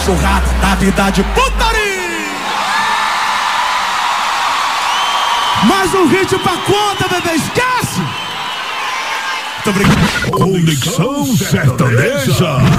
cachorrada da vida de putaria. Mais um hit pra conta, bebê, esquece! Conexão Sertaneja.